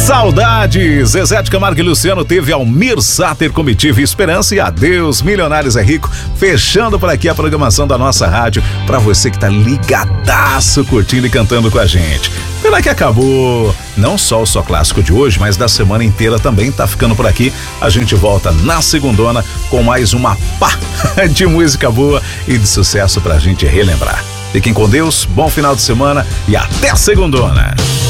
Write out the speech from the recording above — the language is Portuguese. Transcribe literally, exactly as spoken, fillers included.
Saudades! Zezé de Camargo e Luciano teve Almir Sater, Comitiva e Esperança e Adeus, Milionários é Rico, fechando por aqui a programação da nossa rádio pra você que tá ligadaço, curtindo e cantando com a gente. Pena que acabou, não só o Só Clássico de hoje, mas da semana inteira também tá ficando por aqui. A gente volta na segundona com mais uma pá de música boa e de sucesso pra gente relembrar. Fiquem com Deus, bom final de semana e até segundona!